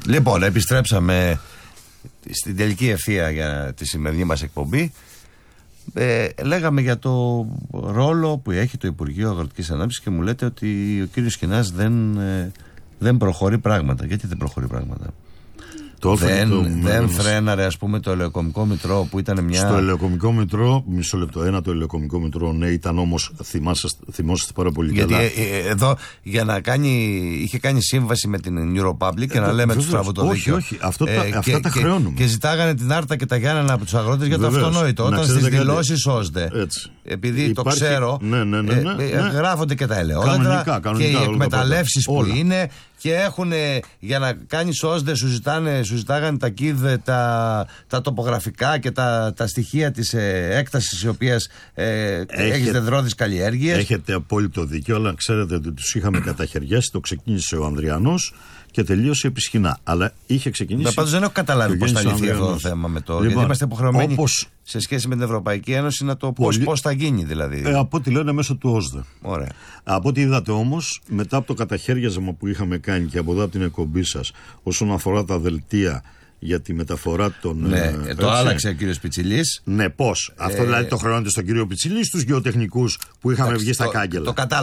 Λοιπόν, επιστρέψαμε στην τελική ευθεία για τη σημερινή μας εκπομπή. Λέγαμε για το ρόλο που έχει το Υπουργείο Αγροτικής Ανάπτυξης και μου λέτε ότι ο κύριος Σκινάς δεν προχωρεί πράγματα. Γιατί δεν προχωρεί πράγματα? Δεν φρέναρε, ας πούμε, το ελαιοκομικό μητρό που ήταν μια. Στο ελαιοκομικό μητρό, μισό λεπτό. Το ελαιοκομικό μητρό, ναι, ήταν όμως. Θυμόσαστε πάρα πολύ καλά. Γιατί εδώ για να είχε κάνει σύμβαση με την New Republic και να λέμε του τραβωτοδίκιο. Όχι, αυτά τα χρεώνουμε. Και ζητάγανε την Άρτα και τα Γιάννενα από τους αγρότες για το αυτονόητο. Όταν στις δηλώσεις ΩΣΔΕ, επειδή το ξέρω, γράφονται και τα ελαιόδεντρα και οι εκμεταλλεύσεις που είναι. Και έχουν, για να κάνεις ΩΣΔΕ, σου ζητάγανε τα ΚΙΔ, τα τοπογραφικά και τα στοιχεία της έκτασης η οποία έχεις δεντρώδεις καλλιέργειες. Έχετε απόλυτο δίκιο, αλλά ξέρετε ότι τους είχαμε καταχαιριάσει. Το ξεκίνησε ο Ανδριανός και τελείωσε επί Σκινά. Αλλά είχε ξεκινήσει. Πάντως δεν έχω καταλάβει πώς θα λυθεί αυτό το θέμα με το. Λοιπόν, γιατί είμαστε υποχρεωμένοι σε σχέση με την Ευρωπαϊκή Ένωση να το πώς θα γίνει, δηλαδή. Από ό,τι λένε μέσω του ΩΣΔΕ. Ωραία. Από ό,τι είδατε όμως, μετά από το καταχέριασμα που είχαμε κάνει και από εδώ από την εκπομπή σας, όσον αφορά τα δελτία για τη μεταφορά των. Ναι, το άλλαξε ο κύριος Πιτσιλής. Ναι, πώς? Αυτό δηλαδή το χρεώνεται στον κύριο Πιτσιλή, στους γεωτεχνικούς που είχαμε βγει στα κάγκελα.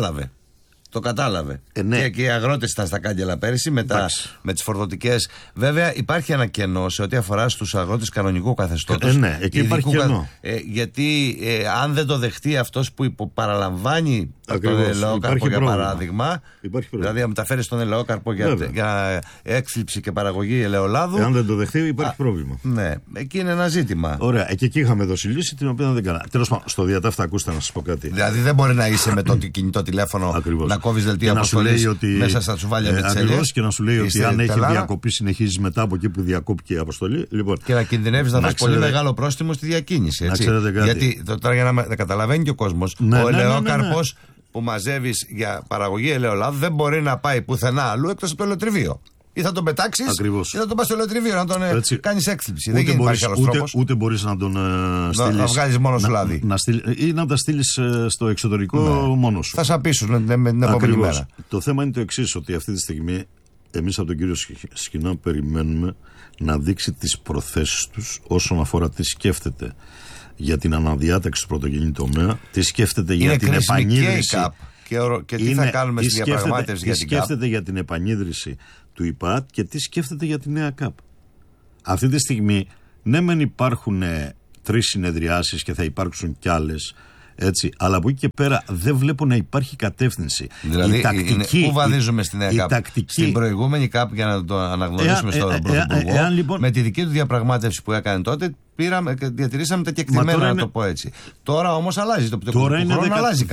Το κατάλαβε. Ναι. Και οι αγρότες ήταν στα κάγκελα πέρυσι με τις φορτωτικές. Βέβαια υπάρχει ένα κενό σε ό,τι αφορά στους αγρότες κανονικού καθεστώτος. Ναι, εκεί υπάρχει κενό. Γιατί αν δεν το δεχτεί αυτός που παραλαμβάνει τον ελαιόκαρπο, για παράδειγμα, δηλαδή να μεταφέρει τον ελαιόκαρπο για έκθλιψη και παραγωγή ελαιολάδου. Αν δεν το δεχτεί, υπάρχει πρόβλημα. Ναι, εκεί είναι ένα ζήτημα. Ωραία, και εκεί είχαμε δώσει λύση την οποία δεν κάναμε. Τέλος πάντων, στο διατάφτα, ακούστε να σας πω κάτι. Δηλαδή δεν μπορεί να είσαι με το κινητό τηλέφωνο να κόβεις δελτία αποστολής μέσα στα τσουβάλια με τις ελιές. Και να σου λέει ότι αν έχει διακοπή, συνεχίζεις μετά από εκεί που διακόπηκε η αποστολή. Λοιπόν, και να κινδυνεύεις να δώσεις πολύ μεγάλο πρόστιμο στη διακίνηση. Έτσι. Γιατί τώρα για να καταλαβαίνει και ο κόσμος, ο ελαιόκαρπος που μαζεύεις για παραγωγή ελαιολάδου δεν μπορεί να πάει πουθενά αλλού εκτός από το ελαιοτριβείο. Ή θα τον πετάξεις ή θα τον πας στο ελαιοτριβείο να τον κάνεις έκθλιψη. Δεν υπάρχει άλλος τρόπος. Ούτε μπορείς να τον στείλεις. Να βγάλεις μόνο σου λάδι. Ή να τα στείλεις στο εξωτερικό μόνος σου. Θα σαπίσουν την επόμενη μέρα. Το θέμα είναι το εξής, ότι αυτή τη στιγμή εμείς από τον κύριο Σκινά περιμένουμε να δείξει τις προθέσεις τους όσον αφορά τι σκέφτεται για την αναδιάταξη του πρωτογενή τομέα, τι σκέφτεται για την επανίδρυση. Και τι θα κάνουμε στη διαπραγμάτευση για την ΚΑΠ. Τι σκέφτεται για την επανίδρυση του ΙΠΑΤ και τι σκέφτεται για τη νέα ΚΑΠ. Αυτή τη στιγμή, ναι, μεν υπάρχουν 3 συνεδριάσεις και θα υπάρξουν κι άλλες, έτσι, αλλά από εκεί και πέρα δεν βλέπω να υπάρχει κατεύθυνση. Δηλαδή, πού βαδίζουμε στη νέα ΚΑΠ? Στην προηγούμενη ΚΑΠ, για να το αναγνωρίσουμε στον Πρωθυπουργό, λοιπόν, με τη δική του διαπραγμάτευση που έκανε τότε, διατηρήσαμε τα κεκτημένα, να το πω έτσι. Τώρα όμως αλλάζει το τώρα είναι αλλάζει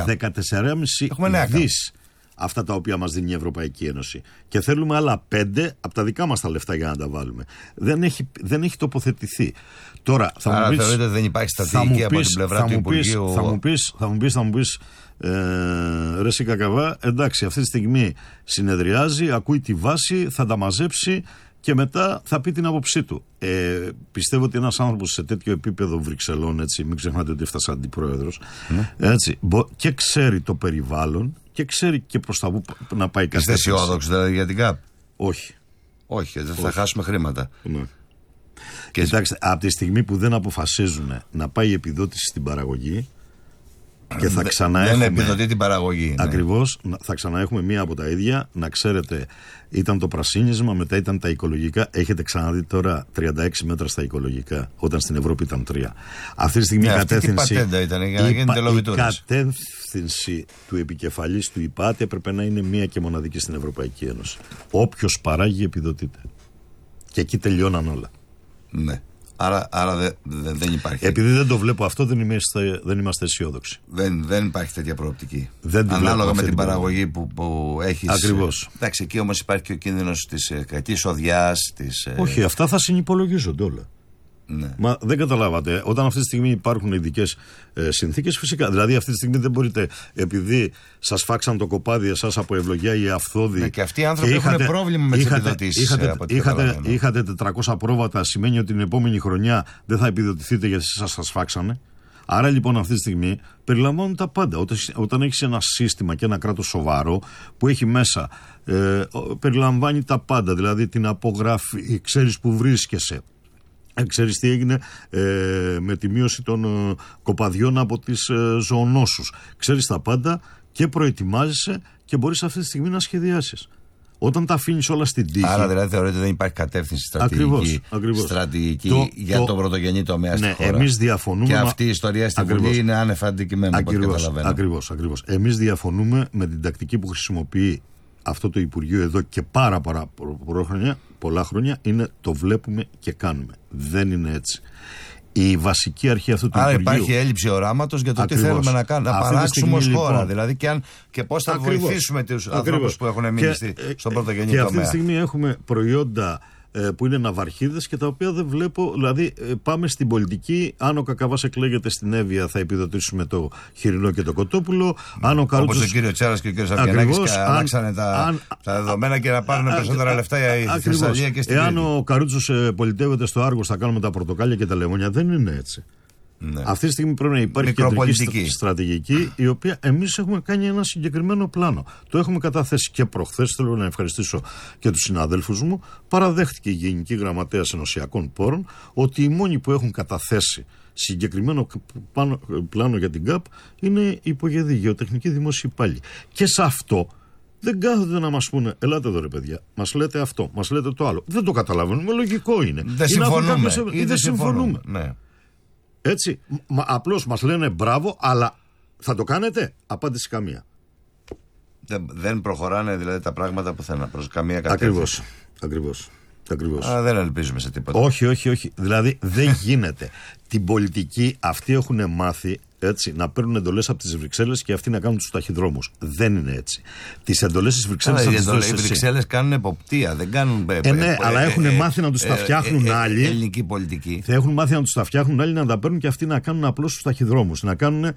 14,5 δις αυτά τα οποία μας δίνει η Ευρωπαϊκή Ένωση. Και θέλουμε άλλα 5 από τα δικά μας τα λεφτά για να τα βάλουμε. Δεν έχει τοποθετηθεί. Τώρα, άρα θεωρείτε ότι δεν υπάρχει στρατηγική από την πλευρά του Υπουργείου? Θα μου πεις ρε συ Κακαβά, εντάξει, αυτή τη στιγμή συνεδριάζει, ακούει τη βάση, θα τα μαζέψει και μετά θα πει την άποψή του. Πιστεύω ότι ένας άνθρωπος σε τέτοιο επίπεδο Βρυξελών, έτσι, μην ξεχνάτε ότι έφτασε αντιπρόεδρος, έτσι, και ξέρει το περιβάλλον και ξέρει και προς τα πού να πάει κατεύθυνση. Είστε αισιόδοξοι δηλαδή για την ΚΑΠ? Όχι, δεν θα χάσουμε χρήματα. Ναι. Και κοιτάξτε, από τη στιγμή που δεν αποφασίζουν να πάει η επιδότηση στην παραγωγή και θα ξαναέχουμε. Δεν επιδοτεί την παραγωγή. Ακριβώς, θα ξαναέχουμε μία από τα ίδια. Να ξέρετε, ήταν το πρασίνισμα, μετά ήταν τα οικολογικά. Έχετε ξαναδεί τώρα 36 μέτρα στα οικολογικά, όταν στην Ευρώπη ήταν 3. Αυτή τη στιγμή η κατεύθυνση. Ήταν, για να η κατεύθυνση του επικεφαλής του ΙΠΑΤ έπρεπε να είναι μία και μοναδική στην Ευρωπαϊκή Ένωση. Όποιος παράγει, επιδοτείται. Και εκεί τελειώναν όλα. Ναι. Άρα δεν υπάρχει. Επειδή δεν το βλέπω αυτό, δεν είμαστε αισιόδοξοι. Δεν υπάρχει τέτοια προοπτική. Ανάλογα με την παραγωγή που έχεις. Ακριβώς. Εντάξει, εκεί όμως υπάρχει και ο κίνδυνος της κακής οδιάς. Όχι, αυτά θα συνυπολογίζονται όλα. Ναι. Μα δεν καταλάβατε, όταν αυτή τη στιγμή υπάρχουν ειδικές συνθήκες, φυσικά. Δηλαδή, αυτή τη στιγμή δεν μπορείτε, επειδή σας φάξαν το κοπάδι εσάς από ευλογιά ή αυθόδη. Ναι, και αυτοί οι άνθρωποι έχουν πρόβλημα με τις επιδοτήσεις. Είχατε 400 πρόβατα, σημαίνει ότι την επόμενη χρονιά δεν θα επιδοτηθείτε γιατί σας φάξανε. Άρα λοιπόν αυτή τη στιγμή περιλαμβάνουν τα πάντα. Όταν έχεις ένα σύστημα και ένα κράτος σοβαρό που έχει μέσα, περιλαμβάνει τα πάντα, δηλαδή την απογραφή, ξέρεις που βρίσκεσαι. Ξέρεις τι έγινε με τη μείωση των κοπαδιών από τις ζωονόσους. Ξέρεις τα πάντα και προετοιμάζεσαι και μπορείς αυτή τη στιγμή να σχεδιάσεις. Όταν τα αφήνεις όλα στην τύχη. Άρα δηλαδή θεωρείτε ότι δεν υπάρχει κατεύθυνση στρατηγική για τον πρωτογενή τομέα στη χώρα. Εμείς διαφωνούμε. Και αυτή η ιστορία στη Βουλή είναι άνευ αντικειμένου. Ακριβώς. Εμείς διαφωνούμε με την τακτική που χρησιμοποιεί αυτό το Υπουργείο εδώ και πολλά χρόνια, είναι το βλέπουμε και κάνουμε. Δεν είναι έτσι. Η βασική αρχή αυτού του Υπουργείου. Άρα υπάρχει έλλειψη οράματος για το τι θέλουμε να κάνουμε, να παράξουμε ως χώρα. Λοιπόν, δηλαδή και πώς θα βοηθήσουμε τους ανθρώπους που έχουν μείνει στον πρωτογενή τομέα. Και αυτή τη στιγμή έχουμε προϊόντα που είναι ναυαρχίδες και τα οποία δεν βλέπω. Δηλαδή, πάμε στην πολιτική. Αν ο Κακαβάς εκλέγεται στην Εύβοια, θα επιδοτήσουμε το Χοιρινό και το Κοτόπουλο. Όπως ο κύριο Τσάρας και ο κύριος Αβγενάκης αλλάξανε τα δεδομένα και να πάρουν περισσότερα λεφτά η Θεσσαλία και στην Εάν ο Καρούτσος πολιτεύεται στο Άργος, θα κάνουμε τα πορτοκάλια και τα λεμόνια. Δεν είναι έτσι. Ναι. Αυτή τη στιγμή πρέπει να υπάρχει κεντρική στρατηγική, η οποία εμείς έχουμε κάνει ένα συγκεκριμένο πλάνο. Το έχουμε καταθέσει και προχθές. Θέλω να ευχαριστήσω και τους συναδέλφους μου. Παραδέχτηκε η Γενική Γραμματέα Ενωσιακών Πόρων ότι οι μόνοι που έχουν καταθέσει συγκεκριμένο πλάνο για την ΚΑΠ είναι η Υπογεδή, Γεωτεχνική Δημόσια Υπάλληλοι. Και σε αυτό δεν κάθονται να μας πούνε, ελάτε εδώ ρε παιδιά, μας λέτε αυτό, μας λέτε το άλλο. Δεν το καταλαβαίνουμε, λογικό είναι. Δεν συμφωνούμε. Ναι. Έτσι, απλώς μας λένε μπράβο, αλλά θα το κάνετε? Απάντηση καμία. Δεν προχωράνε δηλαδή τα πράγματα που θέλουν προς καμία κατεύθυνση. Ακριβώς. Δεν ελπίζουμε σε τίποτα. Όχι. Δηλαδή δεν γίνεται. Την πολιτική αυτοί έχουν μάθει, έτσι, να παίρνουν εντολές από τις Βρυξέλλες και αυτοί να κάνουν τους ταχυδρόμους. Δεν είναι έτσι. Τις εντολές της Βρυξέλλες θα τις δώσεις εσύ. Οι Βρυξέλλες κάνουν εποπτεία, δεν κάνουν. Ναι, αλλά έχουν μάθει να τους τα φτιάχνουν άλλοι. Ελληνική πολιτική. Θα έχουν μάθει να τους τα φτιάχνουν άλλοι, να τα παίρνουν και αυτοί να κάνουν απλώς τους ταχυδρόμους. Να κάνουν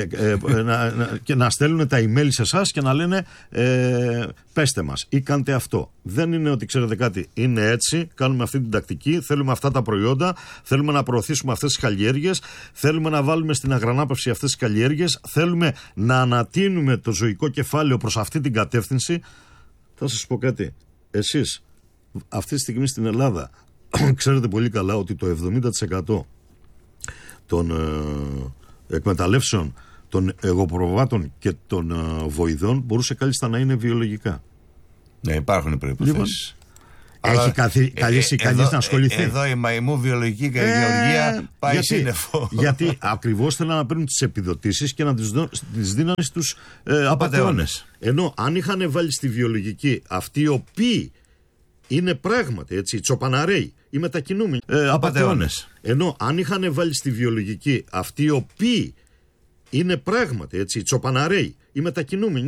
και να στέλνουν τα email σε εσάς και να λένε πέστε μας ή κάντε αυτό. Δεν είναι ότι ξέρετε κάτι, είναι έτσι, κάνουμε αυτή την τακτική, θέλουμε αυτά τα προϊόντα, θέλουμε να προωθήσουμε αυτές τις καλλιέργειες, θέλουμε να βάλουμε στην αγρανάπευση αυτές τις καλλιέργειες, θέλουμε να ανατείνουμε το ζωικό κεφάλαιο προς αυτή την κατεύθυνση. Θα σας πω κάτι. Εσείς αυτή τη στιγμή στην Ελλάδα ξέρετε πολύ καλά ότι το 70% των εκμεταλλεύσεων των εγωπροβάτων και των βοηδών μπορούσε κάλλιστα να είναι βιολογικά. Ναι, υπάρχουν οι προϋποθέσεις. Έχει καλέσει κανείς να ασχοληθεί. Εδώ η μαϊμού βιολογική και η γεωργία πάει σύννεφο. Γιατί ακριβώς θέλουν να παίρνουν τις επιδοτήσεις και να τις δίνανε στους απατεώνες. Ενώ αν είχαν βάλει στη βιολογική αυτοί οι οποίοι είναι πράγματι έτσι, τσοπαναρέοι ή μετακινούμενοι απατεώνες. Ενώ αν είχαν βάλει στη βιολογική αυτοί οι οποίοι είναι πράγματι έτσι, τσοπαναρέοι ή μετακινούμενοι